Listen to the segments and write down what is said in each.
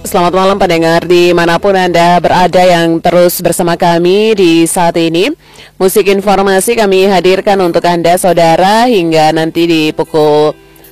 Selamat malam pendengar dimanapun Anda berada yang terus bersama kami di saat ini. Musik informasi kami hadirkan untuk Anda saudara hingga nanti di pukul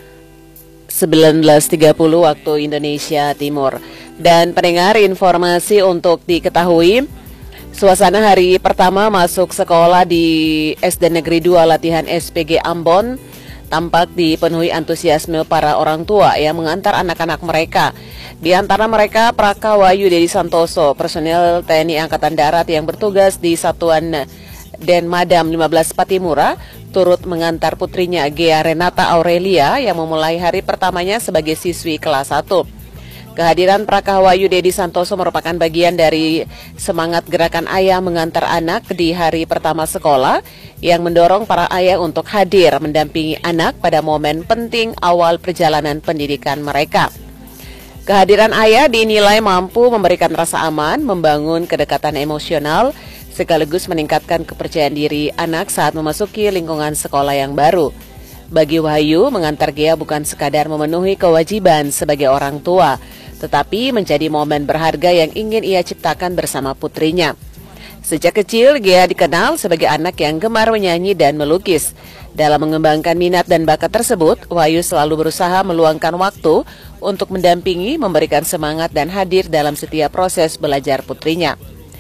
19.30 waktu Indonesia Timur. Dan pendengar informasi untuk diketahui, suasana hari pertama masuk sekolah di SD Negeri 2 Latihan SPG Ambon tampak dipenuhi antusiasme para orang tua yang mengantar anak-anak mereka. Di antara mereka Praka Wahyu Dedi Santoso, personel TNI Angkatan Darat yang bertugas di Satuan Denmadam 15 Patimura, turut mengantar putrinya Gea Renata Aurelia yang memulai hari pertamanya sebagai siswi kelas 1. Kehadiran Praka Wahyu Dedi Santoso merupakan bagian dari semangat gerakan ayah mengantar anak di hari pertama sekolah yang mendorong para ayah untuk hadir mendampingi anak pada momen penting awal perjalanan pendidikan mereka. Kehadiran ayah dinilai mampu memberikan rasa aman, membangun kedekatan emosional, sekaligus meningkatkan kepercayaan diri anak saat memasuki lingkungan sekolah yang baru. Bagi Wahyu, mengantar Gea bukan sekadar memenuhi kewajiban sebagai orang tua, tetapi menjadi momen berharga yang ingin ia ciptakan bersama putrinya. Sejak kecil, Gea dikenal sebagai anak yang gemar menyanyi dan melukis. Dalam mengembangkan minat dan bakat tersebut, Wahyu selalu berusaha meluangkan waktu untuk mendampingi, memberikan semangat dan hadir dalam setiap proses belajar putrinya.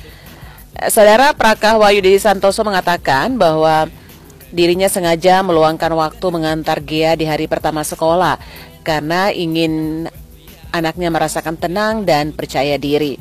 Saudara, Praka Wahyu Dedi Santoso mengatakan bahwa dirinya sengaja meluangkan waktu mengantar Gea di hari pertama sekolah karena ingin anaknya merasakan tenang dan percaya diri.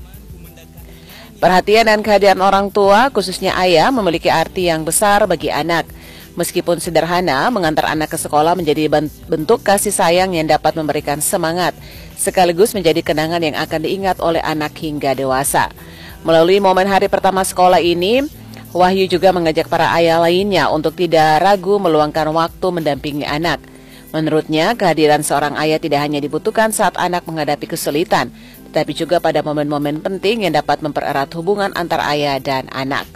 Perhatian dan kehadiran orang tua, khususnya ayah, memiliki arti yang besar bagi anak. Meskipun sederhana, mengantar anak ke sekolah menjadi bentuk kasih sayang yang dapat memberikan semangat, sekaligus menjadi kenangan yang akan diingat oleh anak hingga dewasa. Melalui momen hari pertama sekolah ini, Wahyu juga mengajak para ayah lainnya untuk tidak ragu meluangkan waktu mendampingi anak. Menurutnya, kehadiran seorang ayah tidak hanya dibutuhkan saat anak menghadapi kesulitan, tetapi juga pada momen-momen penting yang dapat mempererat hubungan antar ayah dan anak.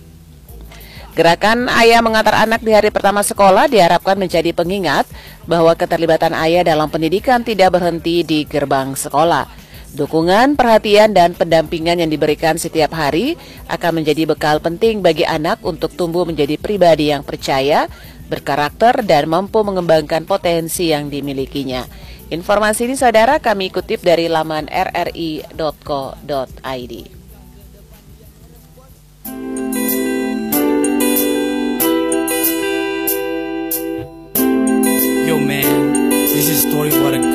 Gerakan ayah mengantar anak di hari pertama sekolah diharapkan menjadi pengingat bahwa keterlibatan ayah dalam pendidikan tidak berhenti di gerbang sekolah. Dukungan, perhatian, dan pendampingan yang diberikan setiap hari akan menjadi bekal penting bagi anak untuk tumbuh menjadi pribadi yang percaya, berkarakter, dan mampu mengembangkan potensi yang dimilikinya. Informasi ini saudara kami kutip dari laman rri.co.id. Yo man, this is story for a